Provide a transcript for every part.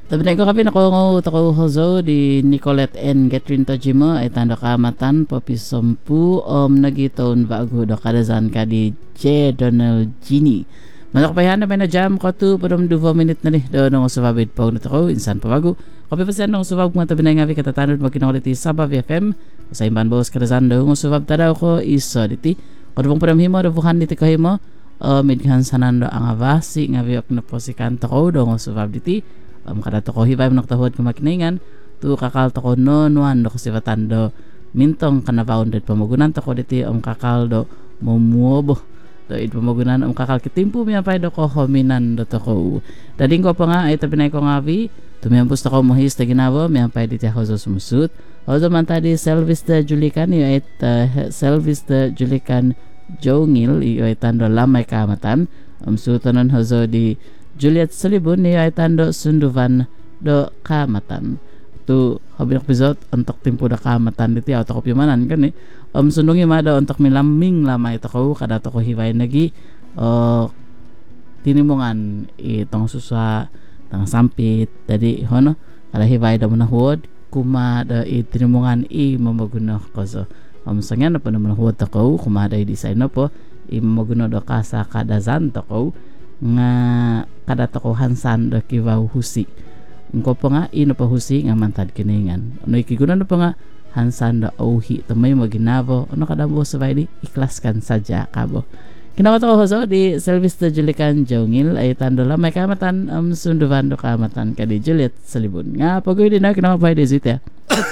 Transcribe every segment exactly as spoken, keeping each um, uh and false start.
Tabi ko kapi nakungo tako hozo di Nicolette N. Catherine Tojima ay tanda kamatan papisompu om nagiton bago do kadazan ka di J. Donald Gini. Manakpayan na may na jam ko tu padom dua minute na ni do nung subabit pa unit ako insan pa bago. Kapi pa siya nung subab mga tabi na nga katatanod magkinakuliti sa Sabab F M sa imban bos kadazan do nung subab tadaw ko iso diti. Kadubong padam himo do bukan diti kahimo uh, midhan sanando ang avasi nga biyok na po si kanto ko do nung subab diti. Um, kada to ko hibay mo naktahod ko makiningan tu kakal to ko no nuan do kasi batando mintong kana bounded pamagunan to ko diti um kakal do momuobo do it pamagunan um kakal kitimpo miya pay do ko hominan do to ko dading ko pa nga ay tabinay ko nga vi tumiyambos to ko mohis ta ginawa miya pay diti ako sa sumusut ozo man tadi Selvis de Julican yu ay uh, Selvis de Julican Jongil yu ay tando lamay kamatan um sutanon hozo di Juliet Salibun ni ay tando sunduvan do kamatan tu habis episode untuk timpo do kamatan diti auto kopyamanan kan ni um sundungi mada untuk milaming lamay to ko kada to ko hiway nagi uh, tinimongan itong suswa tang sampit tadi hono kada hiway da manahod kuma da itinimongan i mamaguno ko so um sangyan na po naman huwad to ko kuma da design na po i mamaguno do kasa kada zan to ko nga kada toko hansan do kiwaw husi ngko pa nga ino pa husi nga mantad kiningan ano ikigunan pa nga hansan do auhi tamay maginabo ano kada mo sabay di iklaskan sadya kabo kinakato ko hoso di Selvis de Julican Jongil ay tando la may kamatan um, sunduvan do kamatan kadi Juliet Salibun nga pagoy din na kinakapay di zita.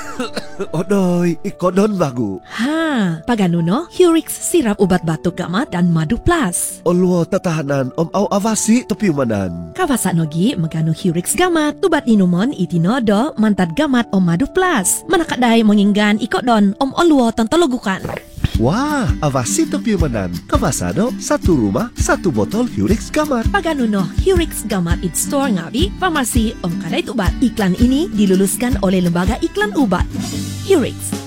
Odoy, ikodon bago. Ha, pagano no? Hurix sirap ubat batuk gamat dan madu plus. Olwo tatahanan om au avasi topiumanan. Kawasa nogi magano Hurix gamat ubat inumon itinodo mantad gamat om madu plus. Manakaday manginggan ikodon om olwo tantologukan. Wah, avasi topiumanan. Kawasado, satu rumah, satu botol Hurix gamat. Pagano no? Hurix gamat it store ngabi, pharmacy om kadait ubat. Iklan ini diluluskan oleh Lembaga Iklan Ubat. Hurix.